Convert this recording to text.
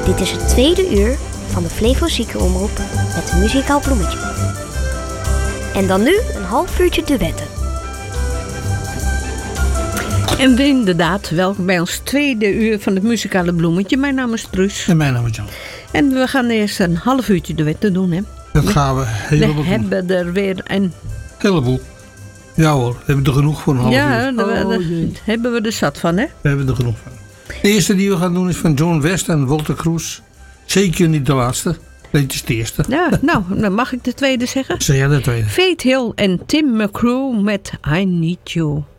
Dit is het tweede uur van de Flevo Ziekenomroep met een muzikaal bloemetje. En dan nu een half uurtje duetten. En inderdaad, welkom bij ons tweede uur van het muzikale bloemetje. Mijn naam is Truus. En mijn naam is Jan. En we gaan eerst een half uurtje duetten doen, hè? Dat gaan we helemaal doen. We hebben er weer een heleboel. Ja hoor, we hebben er genoeg voor een half uur. Ja, daar hebben we er zat van, hè? We hebben er genoeg van. De eerste die we gaan doen is van John West en Walter Cruz. Zeker niet de laatste. Nee, het is de eerste. Ja, nou, dan mag ik de tweede zeggen. Zeg jij de tweede. Faith Hill en Tim McGrew met I Need You.